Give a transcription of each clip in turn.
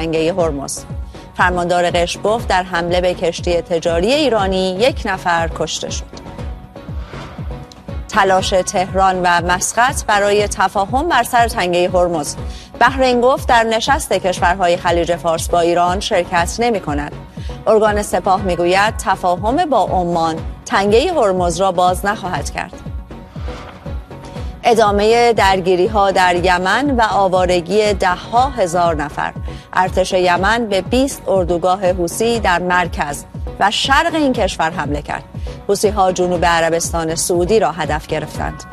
تنگه هرمز. فرماندار قشم گفت در حمله به کشتی تجاری ایرانی 1 نفر کشته شد. تلاش تهران و مسقط برای تفاهم بر سر تنگه هرمز. بحرین گفت در نشست کشورهای خلیج فارس با ایران شرکت نمی‌کند. ارگان سپاه میگوید تفاهم با عمان تنگه هرمز را باز نخواهد کرد. ادامه درگیری‌ها در یمن و آوارگی ده‌ها هزار نفر. ارتش یمن به 20 اردوگاه حوثی در مرکز و شرق این کشور حمله کرد. حوثی‌ها جنوب عربستان سعودی را هدف گرفتند.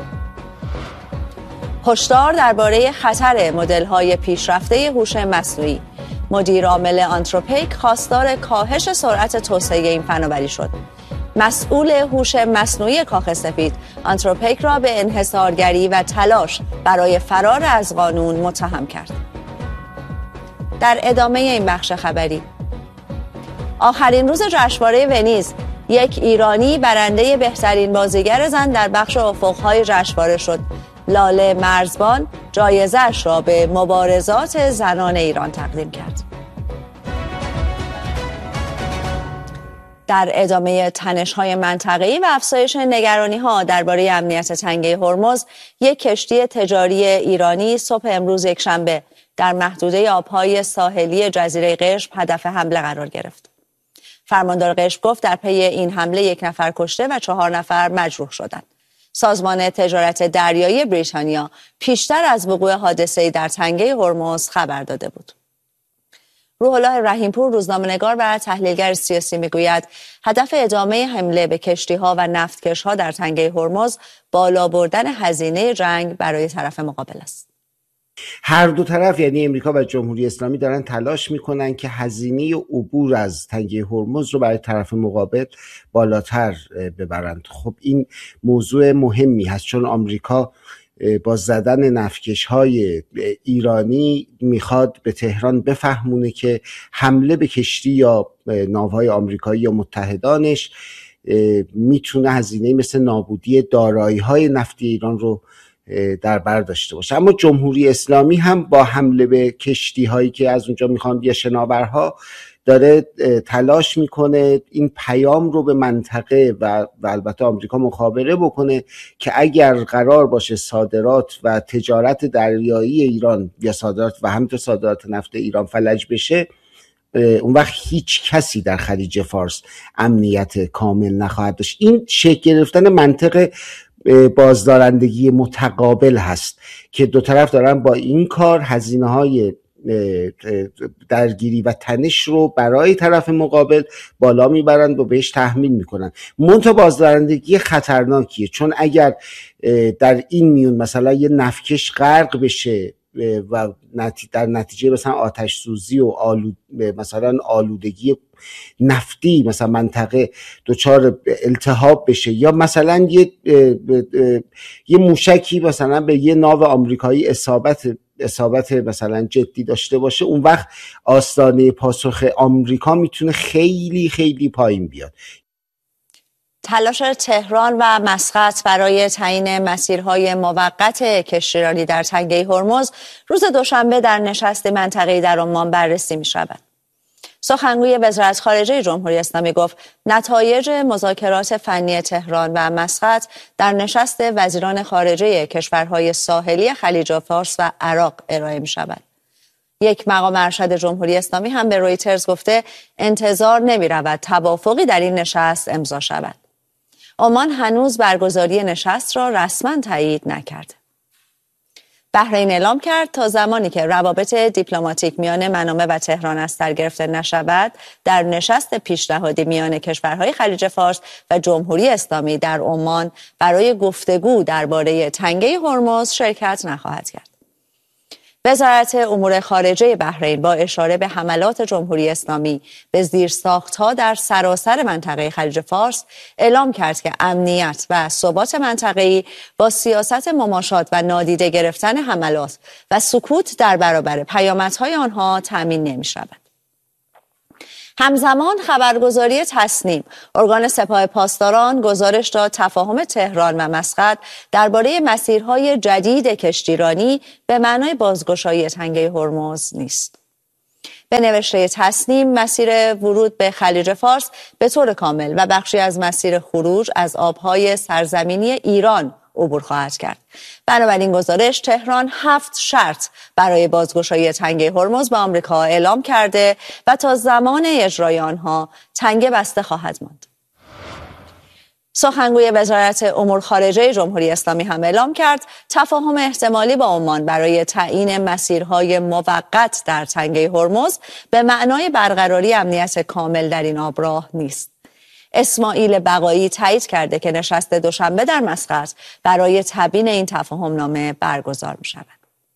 هشدار درباره خطر مدل‌های پیشرفته هوش مصنوعی. مدیر عامل آنتروپیک خواستار کاهش سرعت توسعه این فناوری شد. مسئول هوش مصنوعی کاخ سفید آنتروپیک را به انحصارگری و تلاش برای فرار از قانون متهم کرد. در ادامه این بخش خبری، آخرین روز جشنواره ونیز، یک ایرانی برنده بهترین بازیگر زن در بخش افق‌های جشنواره شد. لاله مرزبان جایزه‌اش را به مبارزات زنان ایران تقدیم کرد. در ادامه تنش‌های منطقه‌ای و افزایش نگرانی‌ها درباره امنیت تنگه هرمز، یک کشتی تجاری ایرانی صبح امروز یکشنبه در محدوده آب‌های ساحلی جزیره قشم هدف حمله قرار گرفت. فرماندار قشم گفت در پی این حمله 1 نفر کشته و 4 نفر مجروح شدند. سازمان تجارت دریایی بریتانیا پیشتر از وقوع حادثه‌ای در تنگه هرمز خبر داده بود. روح الله رحیمپور روزنامه‌نگار و تحلیلگر سیاسی میگوید هدف ادامه حمله به کشتی‌ها و نفتکش‌ها در تنگه هرمز بالا بردن هزینه جنگ برای طرف مقابل است. هر دو طرف یعنی امریکا و جمهوری اسلامی دارن تلاش میکنن که هزینه عبور از تنگه هرمز رو برای طرف مقابل بالاتر ببرند. خب این موضوع مهمی هست چون آمریکا با زدن نفتکش‌های ایرانی میخواد به تهران بفهمونه که حمله به کشتی یا ناوهای آمریکایی یا متحدانش میتونه هزینه مثل نابودی دارایی‌های نفتی ایران رو در بر داشته باشه. اما جمهوری اسلامی هم با حمله به کشتی هایی که از اونجا میخوان یا شناورها داره تلاش میکنه این پیام رو به منطقه و البته آمریکا مخابره بکنه که اگر قرار باشه صادرات و تجارت دریایی ایران یا صادرات و همینطور صادرات نفت ایران فلج بشه، اون وقت هیچ کسی در خلیج فارس امنیت کامل نخواهد داشت. این شکل گرفتن منطق بازدارندگی متقابل هست که دو طرف دارن با این کار هزینه‌های درگیری و تنش رو برای طرف مقابل بالا میبرند و بهش تحمیل میکنن. منتها بازدارندگی خطرناکیه چون اگر در این میون مثلا یه نفتکش غرق بشه و در نتیجه مثلا آتش سوزی و مثلا آلودگی نفتی مثلا منطقه دچار التهاب بشه یا مثلا یه موشکی مثلا به یه ناو آمریکایی اصابت مثلا جدی داشته باشه، اون وقت آستانه پاسخ آمریکا میتونه خیلی خیلی پایین بیاد. تلاش تهران و مسقط برای تعیین مسیرهای موقت کشتیرانی در تنگه هرمز روز دوشنبه در نشست منطقه‌ای در عمان بررسی می‌شود. سخنگوی وزارت خارجه جمهوری اسلامی گفت نتایج مذاکرات فنی تهران و مسقط در نشست وزیران خارجه کشورهای ساحلی خلیج فارس و عراق ارائه می‌شود. یک مقام ارشد جمهوری اسلامی هم به رویترز گفته انتظار نمی‌رود توافقی در این نشست امضا شود. عمان هنوز برگزاری نشست را رسما تایید نکرد. بحرین اعلام کرد تا زمانی که روابط دیپلماتیک میان منامه و تهران از سر گرفته نشود، در نشست پیشنهادی میان کشورهای خلیج فارس و جمهوری اسلامی در عمان برای گفتگو درباره تنگه هرمز شرکت نخواهد کرد. وزارت امور خارجه بحرین با اشاره به حملات جمهوری اسلامی به زیرساخت‌ها در سراسر منطقه خلیج فارس اعلام کرد که امنیت و ثبات منطقه‌ای با سیاست مماشات و نادیده گرفتن حملات و سکوت در برابر پیامدهای آنها تامین نمی‌شود. همزمان خبرگزاری تصنیم ارگان سپاه پاسداران گزارش داد تفاهم تهران و مسقط درباره مسیرهای جدید کشتیرانی به معنای بازگشایی تنگه هرمز نیست. به نوشته تصنیم مسیر ورود به خلیج فارس به طور کامل و بخشی از مسیر خروج از آبهای سرزمینی ایران عبور خواهد کرد. بنابراین گزارش تهران 7 شرط برای بازگشایی تنگه هرمز به آمریکا اعلام کرده و تا زمان اجرای آنها تنگه بسته خواهد ماند. سخنگوی وزارت امور خارجه جمهوری اسلامی هم اعلام کرد تفاهم احتمالی با عمان برای تعیین مسیرهای موقت در تنگه هرمز به معنای برقراری امنیت کامل در این آبراه نیست. اسماعیل بقایی تایید کرده که نشست دوشنبه در مسقط برای تبیین این تفاهم نامه برگزار می شود.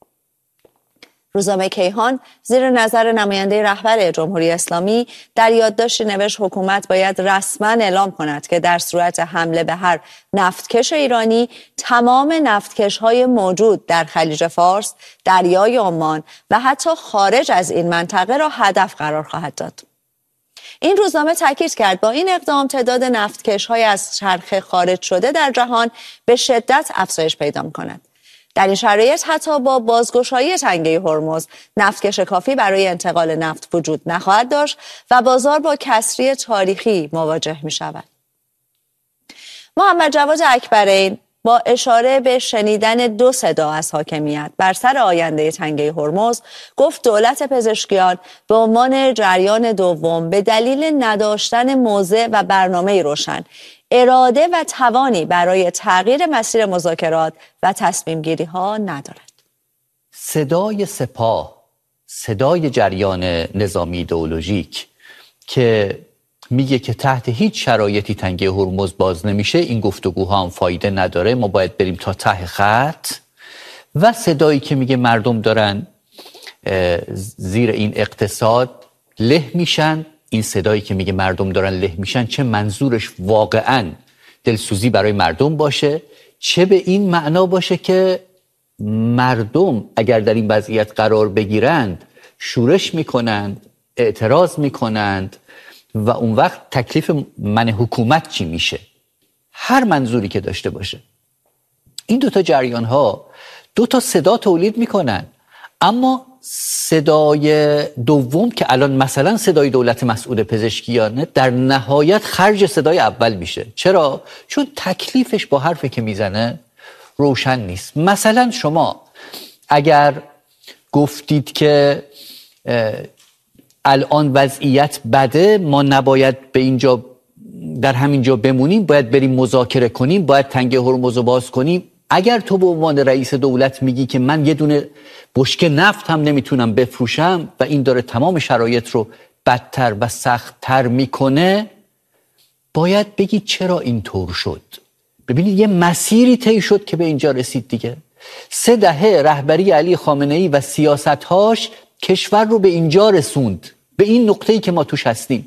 روزنامه کیهان زیر نظر نماینده رهبر جمهوری اسلامی در یادداشتی نوشت حکومت باید رسما اعلام کند که در صورت حمله به هر نفتکش ایرانی تمام نفتکش‌های موجود در خلیج فارس، دریای عمان و حتی خارج از این منطقه را هدف قرار خواهد داد. این روزنامه تاکید کرد با این اقدام تعداد نفتکش‌های از چرخه خارج شده در جهان به شدت افزایش پیدا می‌کند. در این شرایط حتی با بازگشایی تنگه هرمز نفتکش کافی برای انتقال نفت وجود نخواهد داشت و بازار با کسری تاریخی مواجه می شود. محمد جواد اکبرین با اشاره به شنیدن 2 صدا از حاکمیت بر سر آینده تنگه هرمز گفت دولت پزشکیان به عنوان جریان دوم به دلیل نداشتن موضع و برنامه روشن اراده و توانی برای تغییر مسیر مذاکرات و تصمیم گیری ها ندارد. صدای سپاه، صدای جریان نظامی ایدئولوژیک که میگه که تحت هیچ شرایطی تنگه هرمز باز نمیشه، این گفتگوها هم فایده نداره، ما باید بریم تا ته خط، و صدایی که میگه مردم دارن زیر این اقتصاد له میشن، این صدایی که میگه مردم دارن له میشن چه منظورش واقعاً دلسوزی برای مردم باشه، چه به این معنا باشه که مردم اگر در این وضعیت قرار بگیرند شورش میکنند، اعتراض میکنند و اون وقت تکلیف من حکومت چی میشه. هر منظوری که داشته باشه این 2 جریان ها 2 صدا تولید میکنن، اما صدای دوم که الان مثلا صدای دولت مسئول پزشکیانه در نهایت خرج صدای اول میشه. چرا؟ چون تکلیفش با حرفی که میزنه روشن نیست. مثلا شما اگر گفتید که الان وضعیت بده، ما نباید به اینجا در همینجا بمونیم، باید بریم مذاکره کنیم، باید تنگه هرمز رو باز کنیم، اگر تو به عنوان رئیس دولت میگی که من یه دونه بشکه نفت هم نمیتونم بفروشم و این داره تمام شرایط رو بدتر و سخت‌تر میکنه، باید بگی چرا اینطور شد. ببینید یه مسیری طی شد که به اینجا رسید دیگه. 3 دهه رهبری علی خامنه‌ای و سیاست‌هاش کشور رو به اینجا رسوند، به این نقطه‌ای که ما توش هستیم.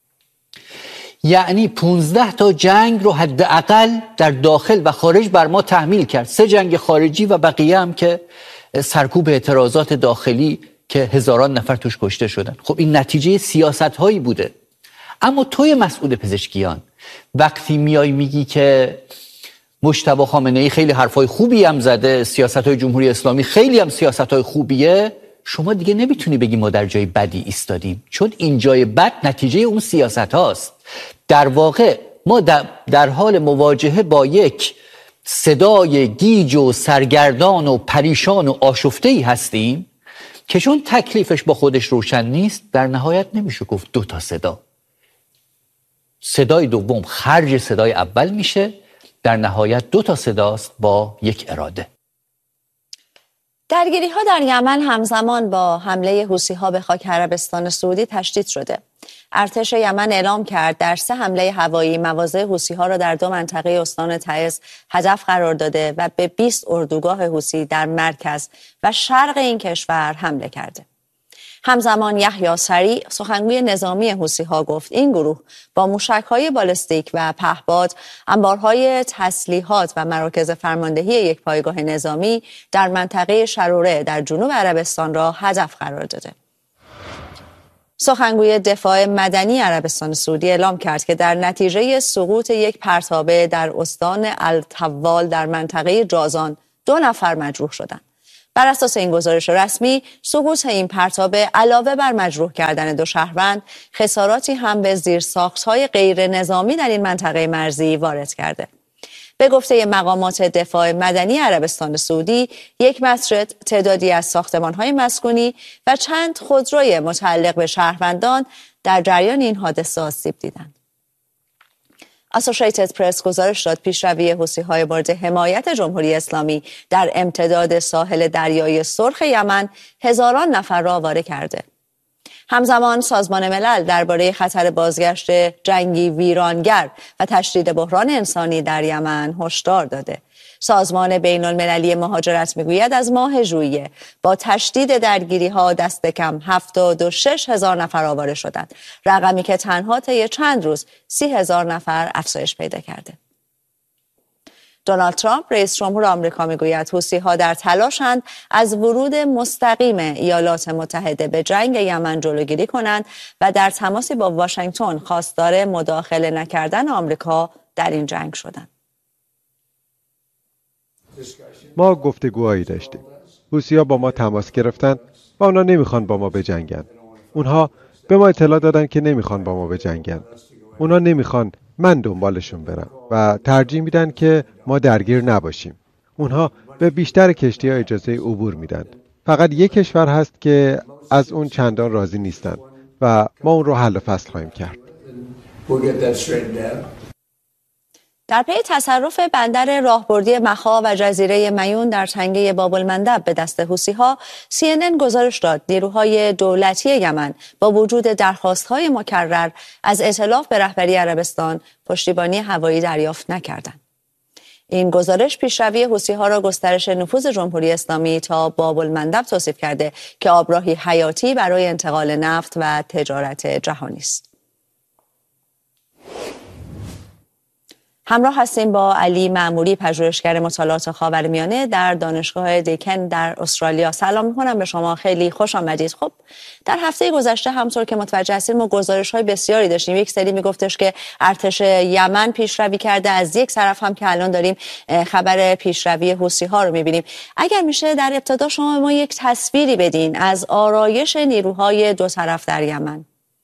یعنی 15 تا جنگ رو حداقل در داخل و خارج بر ما تحمیل کرد. 3 جنگ خارجی و بقیه هم که سرکوب اعتراضات داخلی که هزاران نفر توش کشته شدن. خب این نتیجه سیاست‌هایی بوده. اما توی مسئول پزشکیان وقتی میای میگی که مجتبی خامنه‌ای خیلی حرفای خوبی هم زده، سیاست‌های جمهوری اسلامی خیلی هم سیاست‌های خوبیه، شما دیگه نمیتونی بگی ما در جای بدی ایستادیم، چون این جای بد نتیجه اون سیاست هاست. در واقع ما در حال مواجهه با یک صدای گیج و سرگردان و پریشان و آشفته‌ای هستیم که چون تکلیفش با خودش روشن نیست، در نهایت نمیشه گفت 2 صدا. صدای دوم خرج صدای اول میشه، در نهایت 2 صداست با یک اراده. درگیری‌ها در یمن همزمان با حمله حوثی‌ها به خاک عربستان سعودی تشدید شده. ارتش یمن اعلام کرد در 3 حمله هوایی مواضع حوثی‌ها را در 2 منطقه استان تعز هدف قرار داده و به 20 اردوگاه حوثی در مرکز و شرق این کشور حمله کرده. همزمان یحیی سریع سخنگوی نظامی حوثی‌ها گفت این گروه با موشک‌های بالستیک و پهپاد انبارهای تسلیحات و مراکز فرماندهی یک پایگاه نظامی در منطقه شروره در جنوب عربستان را هدف قرار داده. سخنگوی دفاع مدنی عربستان سعودی اعلام کرد که در نتیجه سقوط یک پرتابه در استان الطوال در منطقه جازان 2 نفر مجروح شدند. بر اساس این گزارش رسمی، سقوط این پرتاب علاوه بر مجروح کردن 2 شهروند، خساراتی هم به زیرساخت‌های غیر نظامی در این منطقه مرزی وارد کرده. به گفته مقامات دفاع مدنی عربستان سعودی، 1 مسجد، تعدادی از ساختمان‌های مسکونی و چند خودروی متعلق به شهروندان در جریان این حادثه آسیب دیدند. اسوسییتد پرس گزارش داد پیشروی حوثی‌های مورد حمایت جمهوری اسلامی در امتداد ساحل دریای سرخ یمن هزاران نفر را آواره کرده. همزمان سازمان ملل درباره خطر بازگشت جنگی ویرانگر و تشدید بحران انسانی در یمن هشدار داده. سازمان بین المللی مهاجرت میگوید از ماه ژوئیه با تشدید درگیری‌ها دست کم 76,000 نفر آواره شدند، رقمی که تنها طی چند روز 30,000 نفر افزایش پیدا کرده. دونالد ترامپ رئیس جمهور آمریکا میگوید حوثی‌ها در تلاشند از ورود مستقیم ایالات متحده به جنگ یمن جلوگیری کنند و در تماسی با واشنگتن خواستار مداخله نکردن آمریکا در این جنگ شدند. ما گفتگوهایی داشتیم. حوثی‌ها با ما تماس گرفتند و اونا نمیخوان با ما بجنگن. اونها به ما اطلاع دادن که نمیخوان با ما بجنگن. اونا نمیخوان من دنبالشون برم و ترجیح میدن که ما درگیر نباشیم. اونها به بیشتر کشتی‌ها اجازه عبور میدن. فقط یک کشور هست که از اون چندان راضی نیستن و ما اون رو حل و فصل خواهیم کرد. در پی تصرف بندر راهبردی مخا و جزیره میون در تنگه باب‌المندب به دست حوثی‌ها، CNN گزارش داد نیروهای دولتی یمن با وجود درخواست‌های مکرر از ائتلاف به رهبری عربستان پشتیبانی هوایی دریافت نکردند. این گزارش پیشروی حوثی‌ها را گسترش نفوذ جمهوری اسلامی تا باب‌المندب توصیف کرده که آبراهی حیاتی برای انتقال نفت و تجارت جهانی است. همراه هستیم با علی معموری، پژوهشگر مطالعات خاورمیانه در دانشگاه دیکن در استرالیا. سلام می‌کنم به شما، خیلی خوش آمدید. خب در هفته گذشته همونطور که متوجه هستید ما گزارش‌های بسیاری داشتیم. یک سری میگفتش که ارتش یمن پیشروی کرده، از یک طرف هم که الان داریم خبر پیشروی حوثی‌ها رو می‌بینیم. اگر میشه در ابتدا شما ما یک تصویری بدین از آرایش نیروهای دو طرف در یمن.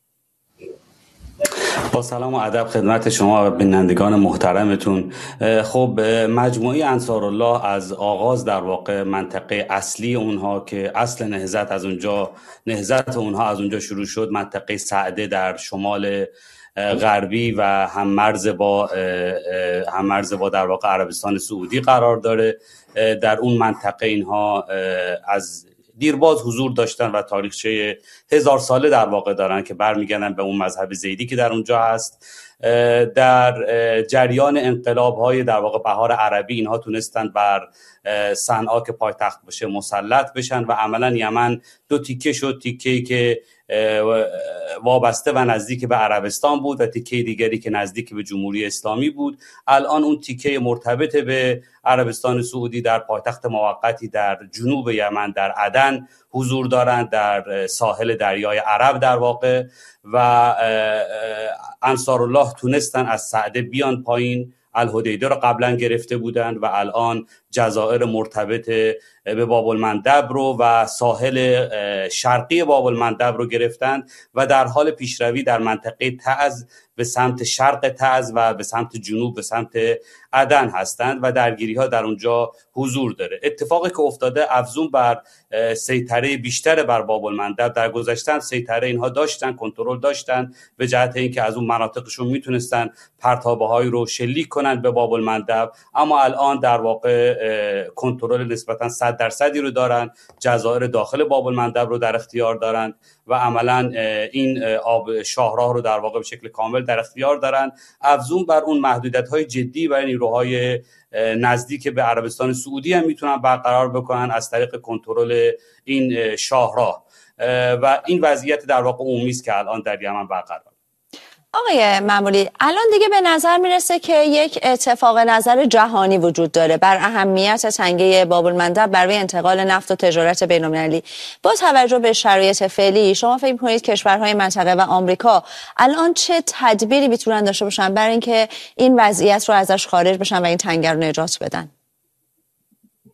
با سلام و ادب خدمت شما بینندگان محترمتون. خب مجموعه انصارالله از آغاز در واقع منطقه اصلی اونها که اصل نهضت اونها از اونجا شروع شد، منطقه سعده در شمال غربی و هم مرز با در واقع عربستان سعودی قرار داره. در اون منطقه اینها از دیرباز حضور داشتن و تاریخچه 1000 ساله در واقع دارن که برمیگردن به اون مذهب زیدی که در اونجا هست. در جریان انقلاب‌های در واقع بهار عربی اینها تونستن بر صنعا که پایتخت باشه مسلط بشن و عملا یمن دو تیکه شد، تیکه‌ای که وابسته و نزدیک به عربستان بود و تیکه دیگری که نزدیک به جمهوری اسلامی بود. الان اون تیکه مرتبط به عربستان سعودی در پایتخت موقتی در جنوب یمن در عدن حضور دارند، در ساحل دریای عرب در واقع، و انصارالله تونستن از سعده بیان پایین. الحدیده رو قبلا گرفته بودند و الان جزایر مرتبط به باب‌المندب رو و ساحل شرقی باب‌المندب رو گرفتند و در حال پیشروی در منطقه تعز به سمت شرق تعز و به سمت جنوب به سمت عدن هستند و درگیری ها در اونجا حضور داره. اتفاقی که افتاده افزون بر سیطره بیشتر بر باب‌المندب. در گذشته سیطره اینها داشتن، کنترل داشتن به جهت اینکه از اون مناطقشون میتونستن پرتابه‌های رو شلیک کنن به باب‌المندب، اما الان در واقع کنترل نسبتا 100% رو دارن، جزایر داخل باب‌المندب رو در اختیار دارن و عملا این آب شاهراه رو در واقع به شکل کامل در اختیار دارن. افزون بر اون محدودیت‌های جدی برای نیروهای نزدیک به عربستان سعودی هم میتونن برقرار بکنن از طریق کنترل این شاهراه و این وضعیت در واقع عمومی است که الان در یمن برقرار. آقای معمولی، الان دیگه به نظر میرسه که یک اتفاق نظر جهانی وجود داره بر اهمیت تنگه باب‌المندب برای انتقال نفت و تجارت بین‌المللی. با توجه به شرایط فعلی شما فکر می‌کنید کشورهای منطقه و آمریکا الان چه تدبیری میتونن داشته باشن برای اینکه این وضعیت رو ازش خارج بشن و این تنگه رو نجات بدن؟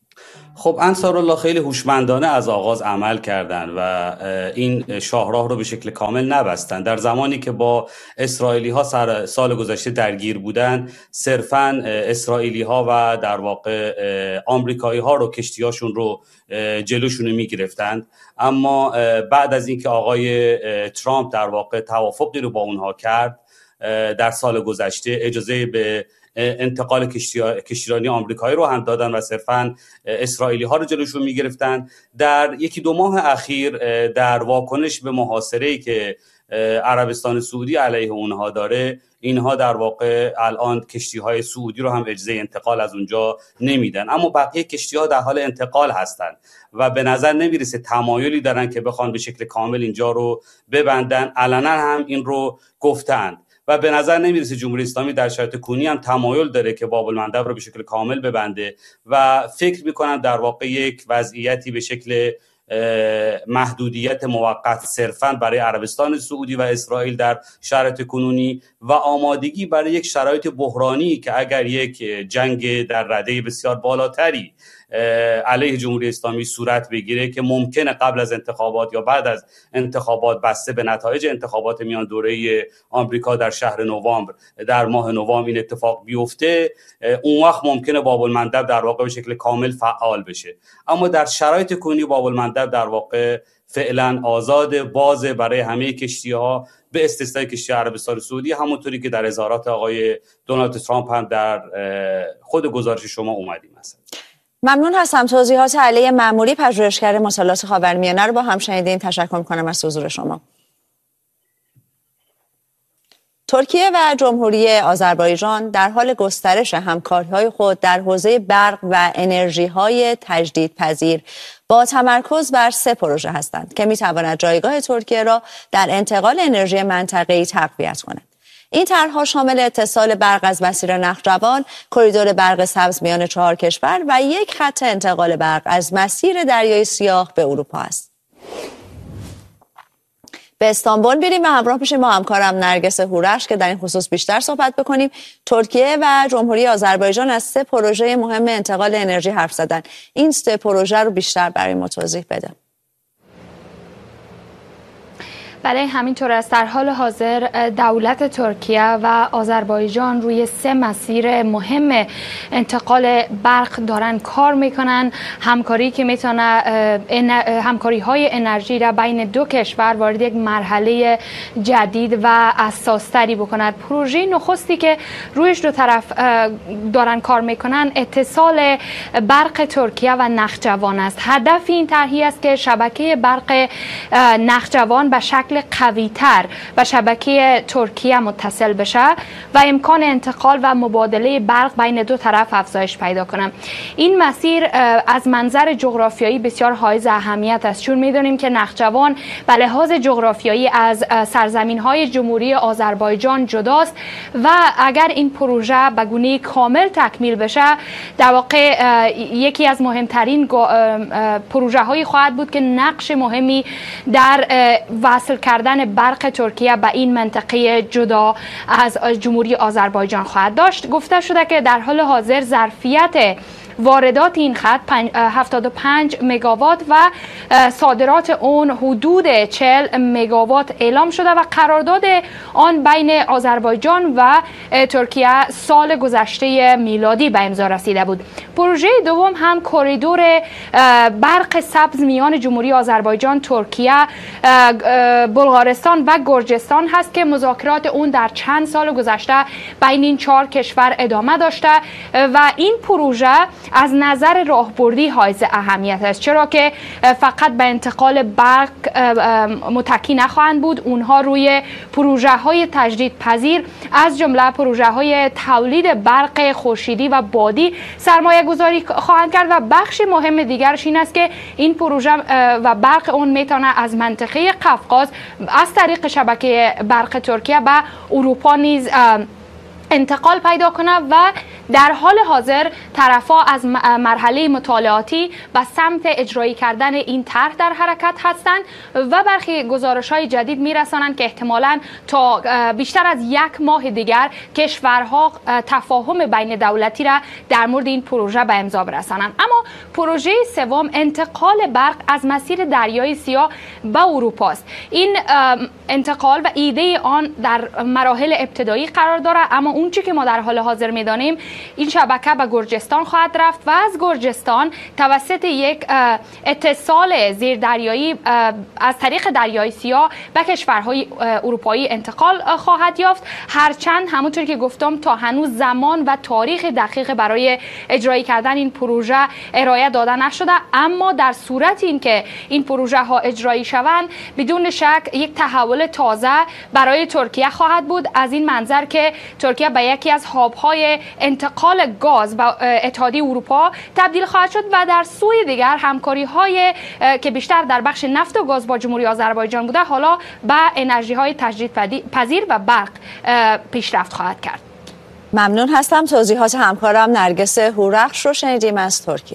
خب انصارالله خیلی هوشمندانه از آغاز عمل کردند و این شاهراه رو به شکل کامل نبستند. در زمانی که با اسرائیلی ها سال گذشته درگیر بودند، صرفاً اسرائیلی ها و در واقع آمریکایی ها رو کشتیاشون رو جلوشون رو میگرفتند. اما بعد از اینکه آقای ترامپ در واقع توافقی رو با اونها کرد در سال گذشته، اجازه به انتقال کشتیرانی آمریکایی رو هم دادن و صرفاً اسرائیلی ها رو جلوشون میگرفتن. در یکی دو ماه اخیر در واکنش به محاصره‌ای که عربستان سعودی علیه اونها داره، اینها در واقع الان کشتی‌های سعودی رو هم اجازه انتقال از اونجا نمیدن، اما بقیه کشتی‌ها در حال انتقال هستند و به نظر نمیرسه تمایلی دارن که بخوان به شکل کامل اینجا رو ببندن. علنا هم این رو گفتند و به نظر نمیرسه جمهوری اسلامی در شرایط کنونی هم تمایل داره که باب المندب رو به شکل کامل ببنده و فکر میکنن در واقع یک وضعیتی به شکل محدودیت موقت صرفاً برای عربستان سعودی و اسرائیل در شرایط کنونی و آمادگی برای یک شرایط بحرانی که اگر یک جنگ در رده بسیار بالاتری علیه جمهوری اسلامی صورت بگیره که ممکنه قبل از انتخابات یا بعد از انتخابات بسته به نتایج انتخابات میان دوره آمریکا در شهر نوامبر، در ماه نوامبر این اتفاق بیفته، اون وقت ممکنه باب المندب در واقع به شکل کامل فعال بشه. اما در شرایط کنونی باب المندب در واقع فعلا آزاد، بازه برای همه کشتی‌ها به استثنای کشتی عربستان سعودی، همونطوری که در اظهارات آقای دونالد ترامپ هم در خود گزارش شما اومدیم مثلا. ممنون هستم. توضیحات علی معموری، پژوهشگر مطالعات خاورمیانه رو با هم شنیدین. تشکر می‌کنم از حضور شما. ترکیه و جمهوری آذربایجان در حال گسترش همکاری‌های خود در حوزه برق و انرژی‌های تجدیدپذیر با تمرکز بر 3 پروژه هستند که می‌تواند جایگاه ترکیه را در انتقال انرژی منطقه‌ای تقویت کند. این طرح‌ها شامل اتصال برق از مسیر نخجوان، کریدور برق سبز میان 4 کشور و یک خط انتقال برق از مسیر دریای سیاه به اروپا است. به استانبول بریم و همراه بشیم با همکارم نرگس هورش که در این خصوص بیشتر صحبت بکنیم. ترکیه و جمهوری آذربایجان از 3 پروژه مهم انتقال انرژی حرف زدن. این 3 پروژه رو بیشتر برای ما توضیح بده. بله، همینطور است. در حال حاضر دولت ترکیه و آذربایجان روی 3 مسیر مهم انتقال برق دارن کار میکنن. همکاری که میتونه همکاری های انرژی را بین 2 کشور وارد یک مرحله جدید و اساستری بکند. پروژه نخستی که رویش 2 طرف دارن کار میکنن اتصال برق ترکیه و نخجوان است. هدف این طرحی است که شبکه برق نخجوان به شکل قوی‌تر و شبکه ترکیه متصل بشه و امکان انتقال و مبادله برق بین 2 طرف افزایش پیدا کنه. این مسیر از منظر جغرافیایی بسیار حائز اهمیت است، چون میدونیم که نخجوان به لحاظ جغرافیایی از سرزمین‌های جمهوری آذربایجان جداست و اگر این پروژه به گونه کامل تکمیل بشه، در واقع یکی از مهمترین پروژه‌های خواهد بود که نقش مهمی در وصل کردن برق ترکیه به این منطقه جدا از جمهوری آذربایجان خواهد داشت. گفته شده که در حال حاضر ظرفیت واردات این خط 75 مگاوات و صادرات اون حدود 40 مگاوات اعلام شده و قرارداد آن بین آذربایجان و ترکیه سال گذشته میلادی به امضا رسیده بود. پروژه دوم هم کریدور برق سبز میان جمهوری آذربایجان، ترکیه، بلغارستان و گرجستان هست که مذاکرات اون در چند سال گذشته بین این 4 کشور ادامه داشته و این پروژه از نظر راهبردی حائز اهمیت است، چرا که فقط به انتقال برق متکی نخواهند بود. اونها روی پروژه های تجدیدپذیر از جمله پروژه های تولید برق خورشیدی و بادی سرمایه گذاری خواهند کرد و بخش مهم دیگرش این است که این پروژه و برق اون میتونه از منطقه قفقاز از طریق شبکه برق ترکیه به اروپا نیز انتقال پیدا کنه و در حال حاضر طرفا از مرحله مطالعاتی و سمت اجرایی کردن این طرح در حرکت هستند و برخی گزارش‌های جدید می‌رسانند که احتمالاً تا بیشتر از 1 ماه دیگر کشورها تفاهم بین دولتی را در مورد این پروژه به امضا برسانند. اما پروژه سوم انتقال برق از مسیر دریای سیاه به اروپا است. این انتقال و ایده آن در مراحل ابتدایی قرار دارد، اما اون چیزی که ما در حال حاضر می‌دانیم این شبکه به گرجستان خواهد رفت و از گرجستان توسط یک اتصال زیردریایی از طریق دریای سیاه به کشورهای اروپایی انتقال خواهد یافت. هرچند همونطور که گفتم تا هنوز زمان و تاریخ دقیق برای اجرایی کردن این پروژه ارائه داده نشده، اما در صورت اینکه این پروژه ها اجرایی شوند بدون شک یک تحول تازه برای ترکیه خواهد بود، از این منظر که ترکیه به یکی از هاب‌های انتقال گاز به اتحادیه اروپا تبدیل خواهد شد و در سوی دیگر همکاری‌های که بیشتر در بخش نفت و گاز با جمهوری آذربایجان بوده حالا به انرژی‌های تجدیدپذیر و برق پیشرفت خواهد کرد. ممنون هستم. توضیحات همکارم نرگس هورخش رو شنیدیم از ترکیه.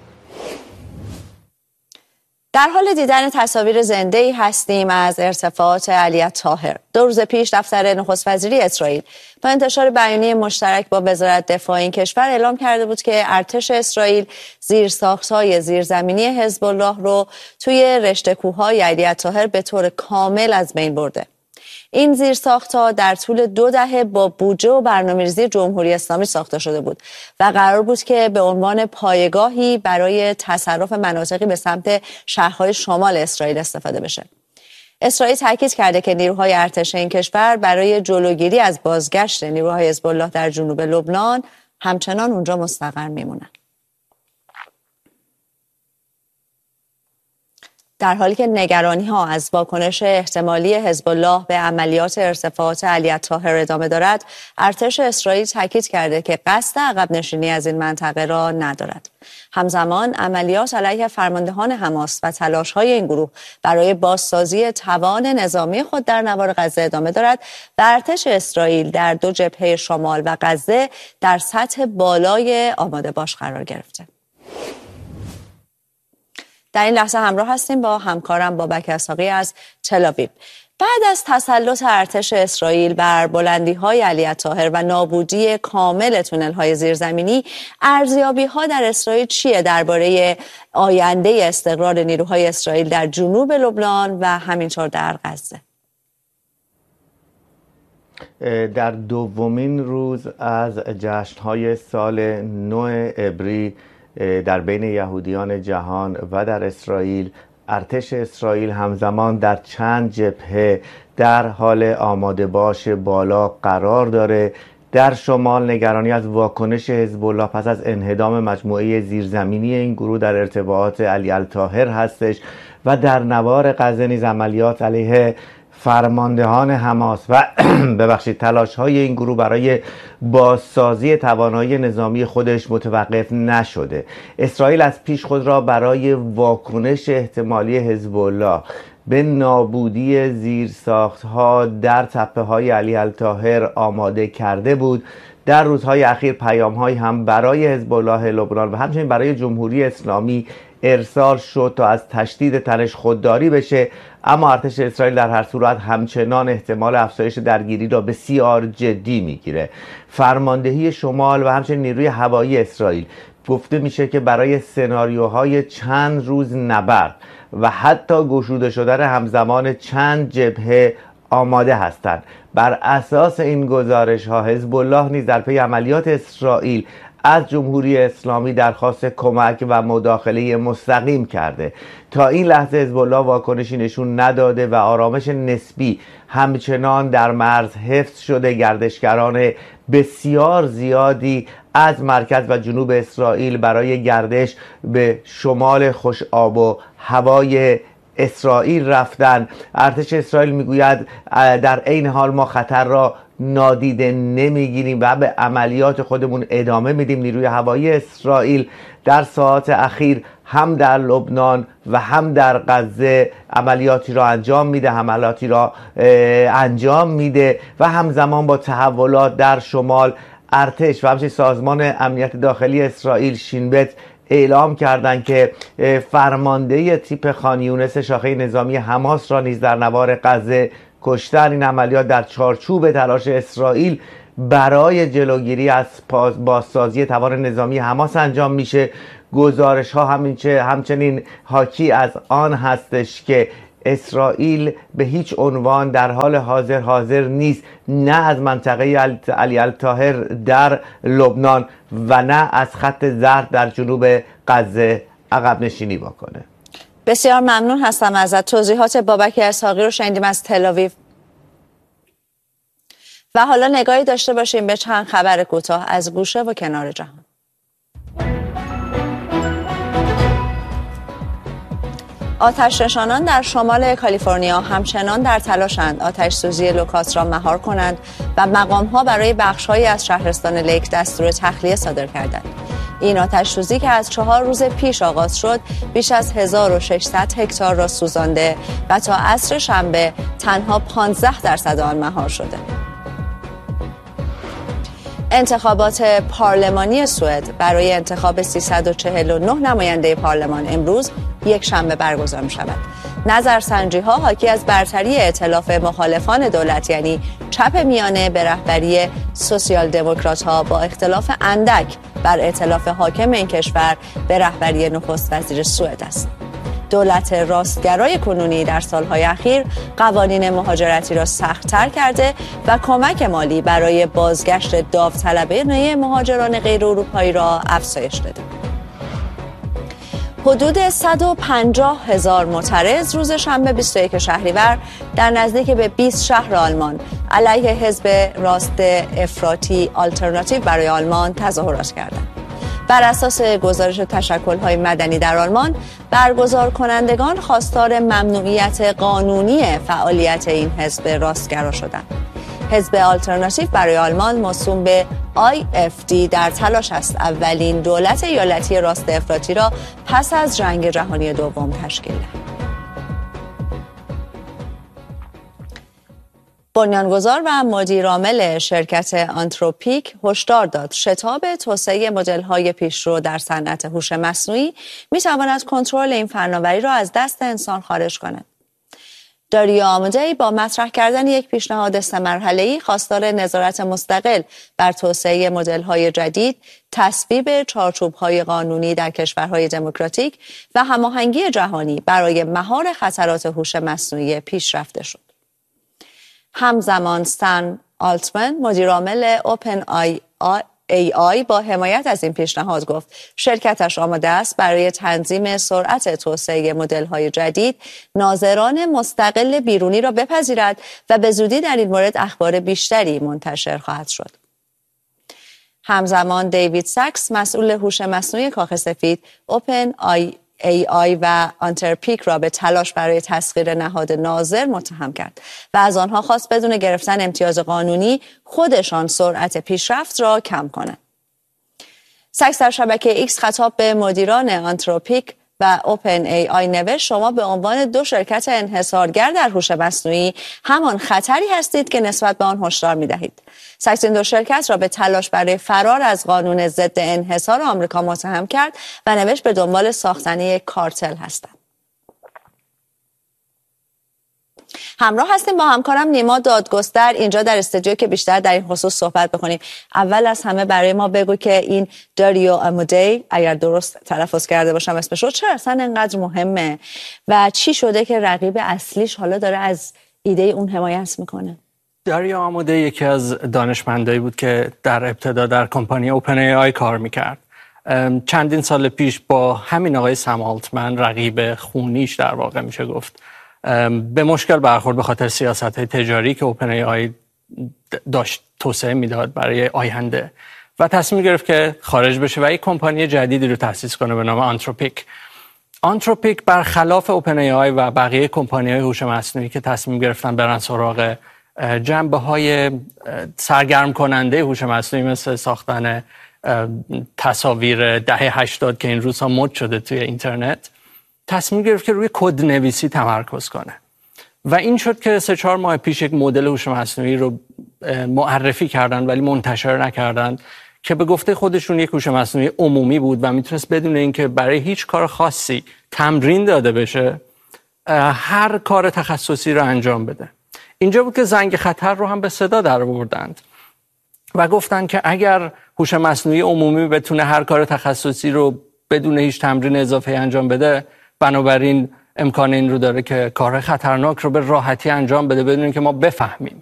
در حال دیدن تصاویر زنده‌ای هستیم از ارتفاعات علی الطاهر. 2 روز پیش دفتر نخست وزیری اسرائیل با انتشار بیانیه مشترک با وزارت دفاع این کشور اعلام کرده بود که ارتش اسرائیل زیرساخت‌های زیرزمینی حزب الله رو توی رشته کوه‌های علی الطاهر به طور کامل از بین برده. این زیرساخت‌ها در طول 2 دهه با بودجه و برنامه‌ریزی جمهوری اسلامی ساخته شده بود و قرار بود که به عنوان پایگاهی برای تصرف مناطقی به سمت شهرهای شمال اسرائیل استفاده بشه. اسرائیل تاکید کرده که نیروهای ارتش این کشور برای جلوگیری از بازگشت نیروهای حزب الله در جنوب لبنان همچنان اونجا مستقر میمونن. در حالی که نگرانی‌ها از واکنش احتمالی حزب الله به عملیات ارتفاعات علی الطاهر ادامه دارد، ارتش اسرائیل تاکید کرده که قصد عقب نشینی از این منطقه را ندارد. همزمان عملیات علیه فرماندهان حماس و تلاش‌های این گروه برای بازسازی توان نظامی خود در نوار غزه ادامه دارد و ارتش اسرائیل در 2 جبهه شمال و غزه در سطح بالای آماده باش قرار گرفته. در این لحظه همراه هستیم با همکارم بابک اسحاقی از تل‌آویو. بعد از تسلط ارتش اسرائیل بر بلندی‌های علی الطاهر و نابودی کامل تونل‌های زیرزمینی، ارزیابی‌ها در اسرائیل چیه درباره آینده استقرار نیروهای اسرائیل در جنوب لبنان و همینطور در غزه؟ در دومین روز از جشن‌های سال نو عبری در بین یهودیان جهان و در اسرائیل، ارتش اسرائیل همزمان در چند جبهه در حال آماده باش بالا قرار داره. در شمال نگرانی از واکنش حزب الله پس از انهدام مجموعه زیرزمینی این گروه در ارتفاعات علی الطاهر هستش و در نوار غزه نیز عملیات علیه فرماندهان حماس و تلاش‌های این گروه برای بازسازی توانایی نظامی خودش متوقف نشده. اسرائیل از پیش خود را برای واکنش احتمالی حزب الله به نابودی زیرساخت‌ها در تپه‌های علی الطاهر آماده کرده بود. در روزهای اخیر پیام‌هایی هم برای حزب الله لبنان و همچنین برای جمهوری اسلامی ارسال شد تا از تشدید تنش خودداری بشه، اما ارتش اسرائیل در هر صورت همچنان احتمال افزایش درگیری را بسیار جدی میگیره. فرماندهی شمال و همچنین نیروی هوایی اسرائیل گفته میشه که برای سناریوهای چند روز نبرد و حتی گشوده شدن همزمان چند جبهه آماده هستند. بر اساس این گزارش ها حزب الله نیز در پی عملیات اسرائیل از جمهوری اسلامی درخواست کمک و مداخله مستقیم کرده. تا این لحظه حزب الله واکنشی نشون نداده و آرامش نسبی همچنان در مرز حفظ شده. گردشگران بسیار زیادی از مرکز و جنوب اسرائیل برای گردش به شمال خوش آب و هوای اسرائیل رفتن. ارتش اسرائیل میگوید در عین حال ما خطر را نادیده نمیگیریم و به عملیات خودمون ادامه میدیم. نیروی هوایی اسرائیل در ساعات اخیر هم در لبنان و هم در غزه عملیاتی را انجام میده و همزمان با تحولات در شمال ارتش و همچنین سازمان امنیت داخلی اسرائیل شین بت اعلام کردند که فرمانده تیپ خان یونس شاخه نظامی حماس را نیز در نوار غزه کشتن. این عملیات در چارچوب تلاش اسرائیل برای جلوگیری از بازسازی توان نظامی حماس انجام میشه. گزارش ها همچنین حاکی از آن هستش که اسرائیل به هیچ عنوان در حال حاضر نیست نه از منطقه علی الطاهر در لبنان و نه از خط زرد در جنوب غزه عقب نشینی بکنه. بسیار ممنون هستم ازت. توضیحات بابک اسحاقی رو شنیدیم از تل‌آویو. و حالا نگاهی داشته باشیم به چند خبر کوتاه از گوشه و کنار جهان. آتش‌نشانان در شمال کالیفرنیا همچنان در تلاشند آتش سوزی لوکاس را مهار کنند و مقام‌ها برای بخش‌هایی از شهرستان لیک دستور تخلیه صادر کردند. این آتش سوزی که از 4 روز پیش آغاز شد، بیش از 1600 هکتار را سوزانده و تا عصر شنبه تنها 15% آن مهار شده. انتخابات پارلمانی سوئد برای انتخاب 349 نماینده پارلمان امروز یک شنبه برگزار می شود. نظرسنجی ها حاکی از برتری ائتلاف مخالفان دولت یعنی چپ میانه به رهبری سوسیال دموکرات ها با اختلاف اندک بر ائتلاف حاکم این کشور به رهبری نخست وزیر سوئد است. دولت راستگرای کنونی در سالهای اخیر قوانین مهاجرتی را سخت‌تر کرده و کمک مالی برای بازگشت داوطلبانه مهاجران غیر اروپایی را افزایش داده. حدود 150,000 معترض روز شنبه 21 شهریور در نزدیک به 20 شهر آلمان علیه حزب راست افراطی آلترناتیو برای آلمان تظاهرات کردند. بر اساس گزارش تشکل‌های مدنی در آلمان، برگزار کنندگان خواستار ممنوعیت قانونی فعالیت این حزب راستگرا شدند. حزب آلترناتیو برای آلمان موسوم به IFD در تلاش است اولین دولت ایالتی راست افراطی را پس از جنگ جهانی دوم تشکیل دهد. بنیانگذار و مدیرعامل شرکت آنتروپیک هشدار داد شتاب توسعه مدل‌های پیشرو در صنعت هوش مصنوعی می‌تواند کنترل این فناوری را از دست انسان خارج کند. داریو آمودی با مطرح کردن یک پیشنهاد 3 مرحله‌ای خواستار نظارت مستقل بر توسعه مدل‌های جدید، تصویب چارچوب‌های قانونی در کشورهای دموکراتیک و هماهنگی جهانی برای مهار خطرات هوش مصنوعی پیشرفته شد. همزمان سن آلتمن مدیرعامل اوپن AI با حمایت از این پیشنهاد گفت شرکتش آماده است برای تنظیم سرعت توسعه مدل‌های جدید ناظران مستقل بیرونی را بپذیرد و به زودی در این مورد اخبار بیشتری منتشر خواهد شد. همزمان دیوید ساکس مسئول هوش مصنوعی کاخ سفید اوپن AI و آنترپیک را به تلاش برای تسخیر نهاد ناظر متهم کرد و از آنها خواست بدون گرفتن امتیاز قانونی خودشان سرعت پیشرفت را کم کنند. ساکس در شبکه ایکس خطاب به مدیران آنتروپیک و اوپن AI نوشت شما به عنوان 2 شرکت انحصارگر در هوش مصنوعی همان خطری هستید که نسبت به آن هشدار می‌دهید. ساکس این 2 شرکت را به تلاش برای فرار از قانون ضد انحصار آمریکا متهم کرد و نوشت به دنبال ساختن یک کارتل هستند. همراه هستیم با همکارم نیما دادگستر اینجا در استودیو که بیشتر در این خصوص صحبت بکنیم. اول از همه برای ما بگو که این داریو آمودی اگر درست تلفظ کرده باشم اسمش رو چرا اصلا اینقدر مهمه و چی شده که رقیب اصلیش حالا داره از ایده اون حمایت میکنه؟ داریو آمودی یکی از دانشمندایی بود که در ابتدا در کمپانی اوپن ای آی کار میکرد. چندین سال پیش با همین آقای سم آلتمن رقیب خونیش در واقع میشه گفت به مشکل برخورد به خاطر سیاست‌های تجاری که اوپن ای آی داشت توسعه میداد برای آینده و تصمیم گرفت که خارج بشه و یک کمپانی جدیدی رو تأسیس کنه به نام آنتروپیک. آنتروپیک برخلاف اوپن ای آی و بقیه کمپانی‌های هوش مصنوعی که تصمیم گرفتن برن سراغ جنبه‌های سرگرم کننده هوش مصنوعی مثل ساختن تصاویر دهه 80 که این روزها مد شده توی اینترنت، تصمیم گرفت که روی کد نویسی تمرکز کنه و این شد که 3-4 ماه پیش یک مدل هوش مصنوعی رو معرفی کردن ولی منتشر نکردن که به گفته خودشون یک هوش مصنوعی عمومی بود و میتونست بدون اینکه برای هیچ کار خاصی تمرین داده بشه هر کار تخصصی رو انجام بده. اینجا بود که زنگ خطر رو هم به صدا در آوردند و گفتن که اگر هوش مصنوعی عمومی بتونه هر کار تخصصی رو بدون هیچ تمرین اضافه انجام بده، بنابراین امکان این رو داره که کار خطرناک رو به راحتی انجام بده بدون اینکه ما بفهمیم.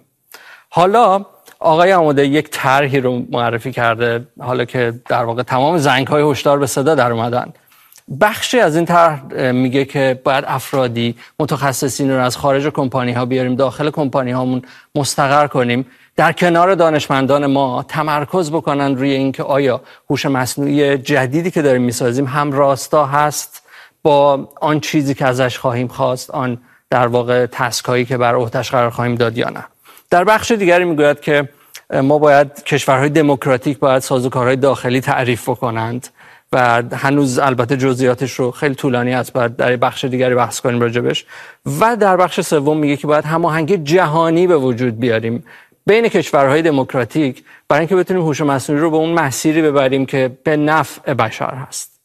حالا آقای آماده یک طرحی رو معرفی کرده، حالا که در واقع تمام زنگ‌های هشدار به صدا در اومدن. بخشی از این طرح میگه که باید افرادی متخصصین رو از خارج کمپانی‌ها بیاریم داخل کمپانی‌هامون مستقر کنیم، در کنار دانشمندان ما تمرکز بکنن روی اینکه آیا هوش مصنوعی جدیدی که داریم میسازیم هم راستا هست با آن چیزی که ازش خواهیم خواست، آن در واقع تسکایی که بر عهده‌اش قرار خواهیم داد یا نه. در بخش دیگری میگوید که ما باید کشورهای دموکراتیک باید سازوکارهای داخلی تعریف بکنند و هنوز البته جزئیاتش رو خیلی طولانی است، باید در بخش دیگری بحث کنیم راجبش. و در بخش سوم میگه که باید هماهنگی جهانی به وجود بیاریم بین کشورهای دموکراتیک برای اینکه بتونیم هوش مصنوعی رو به اون مسیری ببریم که به نفع بشر هست.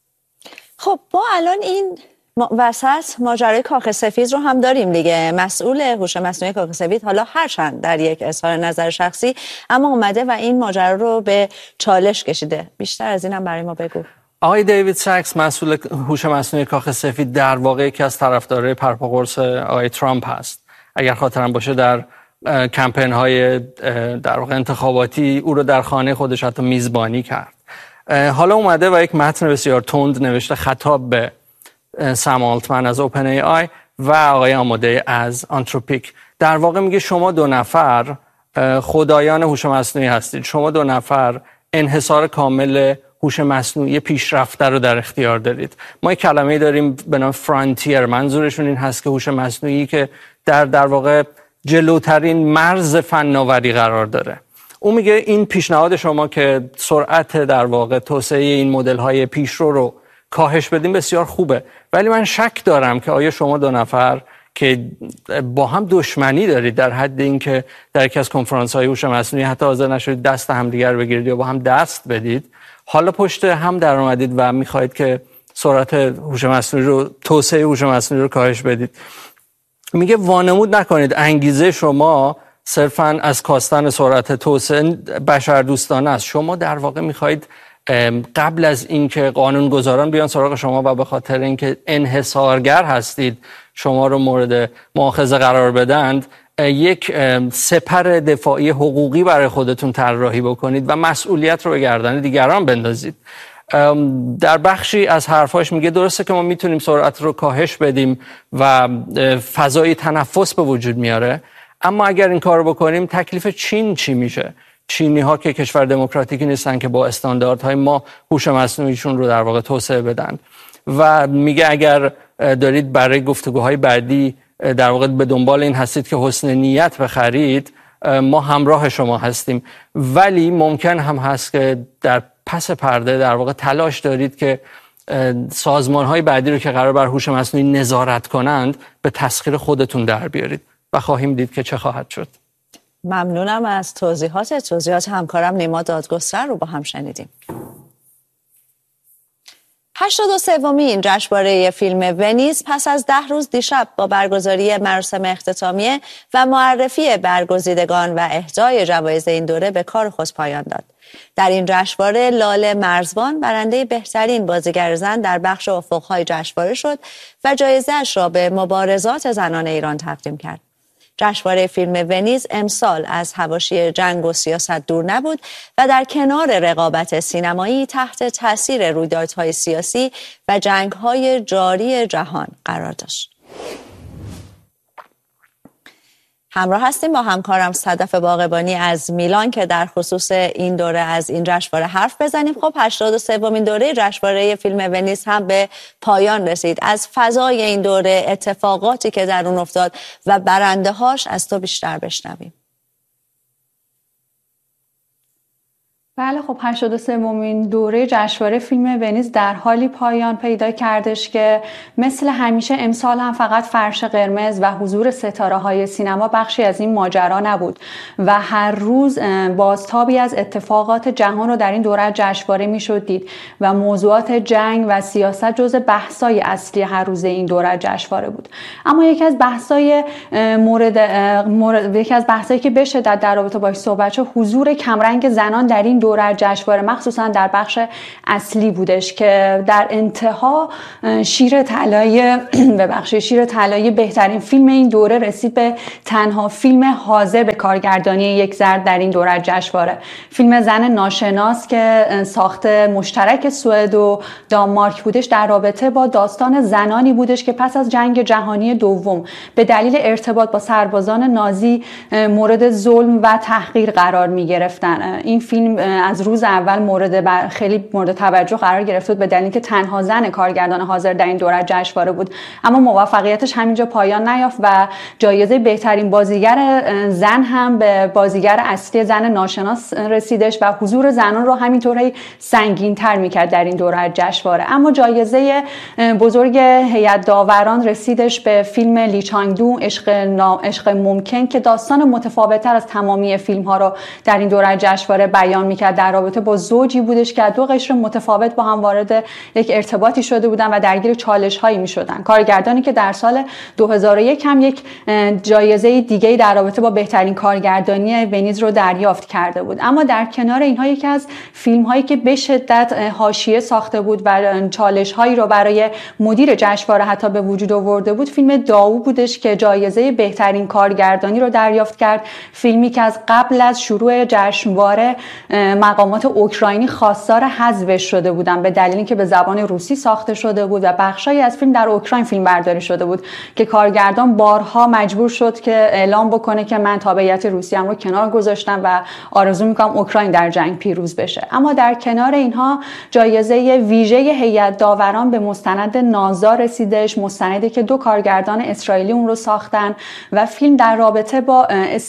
خب ما الان این وسط ماجرای کاخ سفید رو هم داریم دیگه. مسئول هوش مصنوعی کاخ سفید، حالا هرچند در یک اظهار نظر شخصی، اما اومده و این ماجرا رو به چالش کشیده. بیشتر از این هم برای ما بگو. آقای دیوید ساکس مسئول هوش مصنوعی کاخ سفید در واقع یکی از طرفدارای پرپاقرص آقای ترامپ هست. اگر خاطرم باشه در کمپین های در واقع انتخاباتی او رو در خانه خودش حتی میزبانی کرد. حالا اومده و یک متن بسیار تند نوشته خطاب به سم آلتمن از اوپن ای آی و آقای آماده از آنتروپیک. در واقع میگه شما دو نفر خدایان هوش مصنوعی هستید، شما دو نفر انحصار کامل هوش مصنوعی پیشرفته رو در اختیار دارید. ما یک کلمه‌ای داریم به نام فرانتیر، منظورشون این هست که هوش مصنوعی که در واقع جلوترین مرز فناوری قرار داره. اون میگه این پیشنهاد شما که سرعت در واقع توسعه این مدل‌های پیشرو رو کاهش بدیم بسیار خوبه، ولی من شک دارم که آیا شما دو نفر که با هم دشمنی دارید در حد اینکه در یکی از کنفرانس‌های هوش مصنوعی حتی حاضر نشدید دست همدیگر بگیرید یا با هم دست بدید، حالا پشت هم در اومدید و می‌خواید که سرعت هوش مصنوعی رو، توسعه هوش مصنوعی رو کاهش بدید. میگه وانمود نکنید انگیزه شما صرفاً از کاستن سرعت توسعه بشر دوستانه است. شما در واقع می‌خواید قبل از اینکه قانونگذاران بیان سراغ شما و به خاطر اینکه انحصارگر هستید شما رو مورد مؤاخذه قرار بدند، یک سپر دفاعی حقوقی برای خودتون طراحی بکنید و مسئولیت رو به گردن دیگران بندازید. در بخشی از حرفاش میگه درسته که ما میتونیم سرعت رو کاهش بدیم و فضای تنفس به وجود میاره، اما اگر این کار بکنیم تکلیف چین چی میشه؟ چینی ها که کشور دموکراتیکی نیستن که با استانداردهای ما هوش مصنوعیشون رو در واقع توسعه بدن. و میگه اگر دارید برای گفتگوهای بعدی در واقع به دنبال این هستید که حسن نیت بخرید، ما همراه شما هستیم، ولی ممکن هم هست که در پس پرده در واقع تلاش دارید که سازمان‌های بعدی رو که قرار بر هوش مصنوعی نظارت کنند به تسخیر خودتون در بیارید و خواهیم دید که چه خواهد شد. ممنونم از توضیحات همکارم نیما دادگستر رو با هم شنیدیم. 83مین جشنواره فیلم ونیز پس از 10 روز دیشب با برگزاری مراسم اختتامیه و معرفی برگزیدگان و اهدای جوایز این دوره به کار خود پایان داد. در این جشنواره لاله مرزبان برنده بهترین بازیگر زن در بخش افق‌های جشنواره شد و جایزه‌اش را به مبارزات زنان ایران تقدیم کرد. جشنواره فیلم ونیز امسال از حواشی جنگ و سیاست دور نبود و در کنار رقابت سینمایی تحت تاثیر رویدادهای سیاسی و جنگ‌های جاری جهان قرار داشت. همراه هستیم با همکارم صدف باقبانی از میلان که در خصوص این دوره از این جشنواره حرف بزنیم. خب 83مین دوره جشنواره فیلم ونیز هم به پایان رسید. از فضای این دوره، اتفاقاتی که در اون افتاد و برنده‌هاش از تو بیشتر بشنویم. بله خب 83مین دوره جشنواره فیلم ونیز در حالی پایان پیدا کردش که مثل همیشه امسال هم فقط فرش قرمز و حضور ستاره‌های سینما بخشی از این ماجرا نبود و هر روز بازتابی از اتفاقات جهان رو در این دوره جشنواره میشد دید و موضوعات جنگ و سیاست جزء بحث‌های اصلی هر روز این دوره جشنواره بود. اما یکی از بحث‌های یکی از بحثایی که به شدت در رابطه باهاش صحبت شد حضور کمرنگ زنان در این دوره جشنواره مخصوصا در بخش اصلی بودش که در انتها شیر طلایی بهترین فیلم این دوره رسید به تنها فیلم حاضر به کارگردانی یک زرد در این دوره جشنواره، فیلم زن ناشناس که ساخت مشترک سوئد و دانمارک بودش در رابطه با داستان زنانی بودش که پس از جنگ جهانی دوم به دلیل ارتباط با سربازان نازی مورد ظلم و تحقیر قرار می گرفتن. این فیلم از روز اول خیلی مورد توجه قرار گرفت بود به دلیل که تنها زن کارگردان حاضر در این دوره جشنواره بود، اما موفقیتش همینجا پایان نیافت و جایزه بهترین بازیگر زن هم به بازیگر اصلی زن ناشناس رسیدش و حضور زنان رو همینطوری سنگین‌تر می‌کرد در این دوره جشنواره. اما جایزه بزرگ هیئت داوران رسیدش به فیلم لی چانگ دو عشق ممکن که داستان متفاوت‌تر از تمامی فیلم‌ها رو در این دوره جشنواره بیان می‌کرد. در رابطه با زوجی بودش که دو قشر متفاوت با هم وارد یک ارتباطی شده بودن و درگیر چالش‌هایی می‌شدن. کارگردانی که در سال 2001 هم یک جایزه دیگه در رابطه با بهترین کارگردانی ونیز رو دریافت کرده بود. اما در کنار اینها یکی از فیلم‌هایی که به شدت حاشیه ساخته بود و چالش‌هایی رو برای مدیر جشنواره حتی به وجود آورده بود، فیلم داو بودش که جایزه بهترین کارگردانی رو دریافت کرد. فیلمی که از قبل از شروع جشنواره مقامات اوکراینی خواستار حذفش شده بودن به دلیل اینکه به زبان روسی ساخته شده بود و بخشایی از فیلم در اوکراین فیلم برداری شده بود که کارگردان بارها مجبور شد که اعلام بکنه که من تابعیت روسیه‌ام رو کنار گذاشتم و آرزو می‌کنم اوکراین در جنگ پیروز بشه. اما در کنار اینها جایزه ویژه هیئت داوران به مستند نازا رسیدش، مستندی که دو کارگردان اسرائیلی اون رو ساختن و فیلم در رابطه با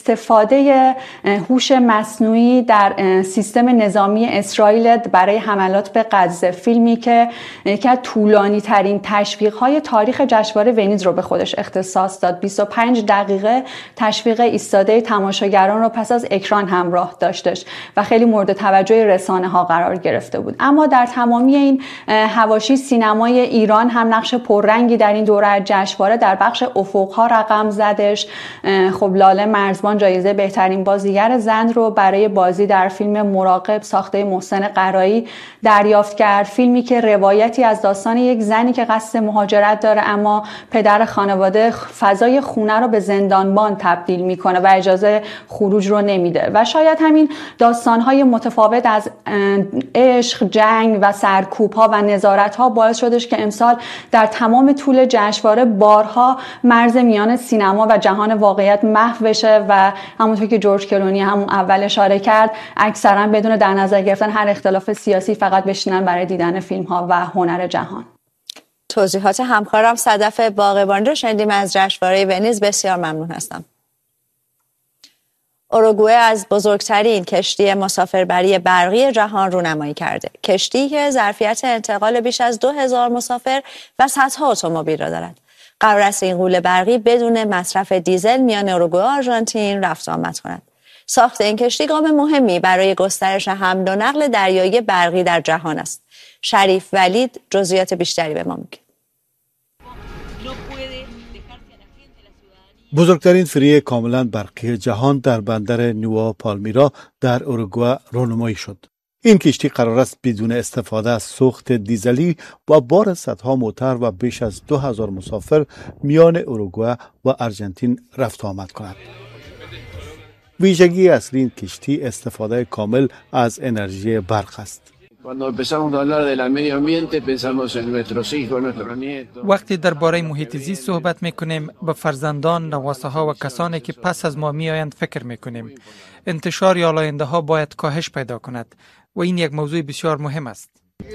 استفاده هوش مصنوعی در سیستم نظامی اسرائیل برای حملات به غزه، فیلمی که یکی از طولانی‌ترین تشویق‌های تاریخ جشنواره ونیز رو به خودش اختصاص داد. 25 دقیقه تشویق ایستاده تماشاگران رو پس از اکران همراه داشتش و خیلی مورد توجه رسانه‌ها قرار گرفته بود. اما در تمامی این حواشی سینمای ایران هم نقش پررنگی در این دوره جشنواره در بخش افق‌ها رقم زدش. خب لاله مرزبان جایزه بهترین بازیگر زن رو برای بازی در فیلم مراقب ساخته محسن قرایی دریافت کرد، فیلمی که روایتی از داستان یک زنی که قصد مهاجرت داره اما پدر خانواده فضای خونه رو به زندانبان تبدیل میکنه و اجازه خروج رو نمیده و شاید همین داستان‌های متفاوت از عشق، جنگ و سرکوب‌ها و نظارت‌ها باعث شدش که امسال در تمام طول جشنواره بارها مرز میان سینما و جهان واقعیت محو بشه و همونطور که جورج کلونی هم اول اشاره کرد اکثرا بدون در نظر گرفتن هر اختلاف سیاسی فقط بشینن برای دیدن فیلم‌ها و هنر جهان. توضیحات همکارم صدف باقبانی رو شنیدیم از جشنواره ونیز. بسیار ممنون هستم. اوروگوئه از بزرگترین کشتی مسافربری برقی جهان رونمایی کرده. کشتی که ظرفیت انتقال بیش از 2000 مسافر و صدها اتومبیل را دارد. قرار است این غول برقی بدون مصرف دیزل میان اوروگوئه و آرژانتین رفت آمد کند. ساخت این کشتی گام مهمی برای گسترش حمل و نقل دریایی برقی در جهان است. شریف ولید جزئیات بیشتری به ما میگه. بزرگترین فری کاملا برقی جهان در بندر نوا پالمیرا در اوروگوئه رونمایی شد. این کشتی قرار است بدون استفاده از سوخت دیزلی با بار صدها موتر و بیش از 2000 مسافر میان اوروگوئه و آرژانتین رفت و آمد کند. ویژگی اصلی این کشتی استفاده کامل از انرژی برق است. وقتی درباره محیط زیست صحبت میکنیم به فرزندان، نواسه ها و کسانی که پس از ما میآیند فکر میکنیم. انتشار یا آلاینده ها باید کاهش پیدا کند و این یک موضوع بسیار مهم است.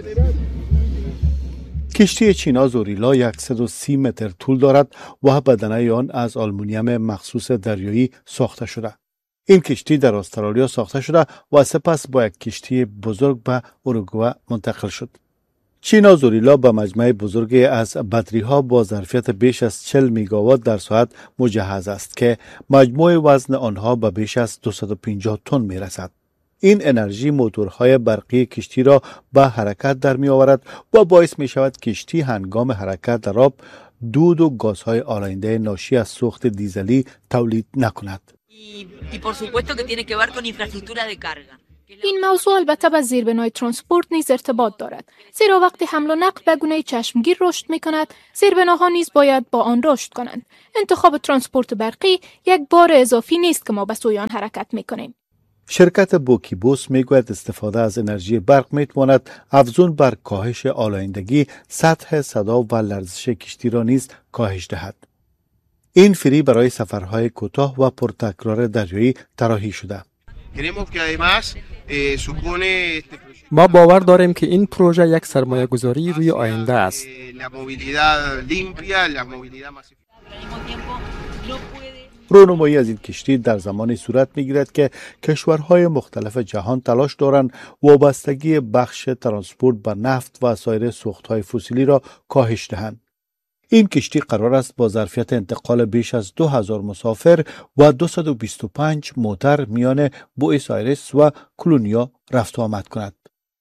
کشتی چینا زوریلا 130 متر طول دارد و بدنه آن از آلومینیوم مخصوص دریایی ساخته شده. این کشتی در استرالیا ساخته شده و سپس با یک کشتی بزرگ به اوروگوئه منتقل شد. چینا زوریلا به مجموعه بزرگی از بطری ها با ظرفیت بیش از 40 میگاوات در ساعت مجهز است که مجموع وزن آنها به بیش از 250 تن می رسد. این انرژی موتورهای برقی کشتی را به حرکت در می آورد و باعث می شود کشتی هنگام حرکت در آب دود و گازهای آلاینده ناشی از سوخت دیزلی تولید نکند. این موضوع البته با زیربنای ترانسپورت نیز ارتباط دارد، زیرا وقتی حمل و نقل به گونه چشمگیر رشد می کند، زیربناها نیز باید با آن رشد کنند. انتخاب ترانسپورت برقی یک بار اضافی نیست که ما به سوی آن حرکت می کنیم. شرکت بوکیبوس میگوید استفاده از انرژی برق میتواند افزون بر کاهش آلایندگی، سطح صدا و لرزش کشتی را نیز کاهش دهد. این فری برای سفرهای کوتاه و پرتکرار دریایی طراحی شده. ما باور داریم که این پروژه یک سرمایه گذاری روی آینده است. رونمایی از این کشتی در زمانی صورت میگیرد که کشورهای مختلف جهان تلاش دارند وابستگی بخش ترانسپورت به نفت و سایر سوختهای فسیلی را کاهش دهند. این کشتی قرار است با ظرفیت انتقال بیش از 2000 مسافر و 225 موتر میان بوئنوس آیرس و کلونیا رفت و آمد کند.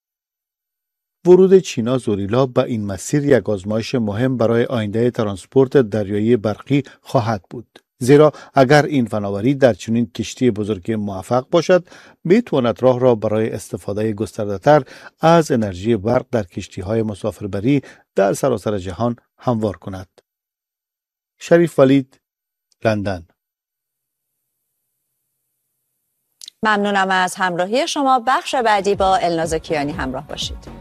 ورود چینا زوریلا به این مسیر یک آزمایش مهم برای آینده ترانسپورت دریایی برقی خواهد بود. زیرا اگر این فناوری در چنین کشتی بزرگی موفق باشد، میتواند راه را برای استفاده گسترده‌تر از انرژی برق در کشتی‌های مسافربری در سراسر جهان هموار کند. شریف ولید، لندن. ممنونم از همراهی شما. بخش بعدی با الناز کیانی همراه باشید.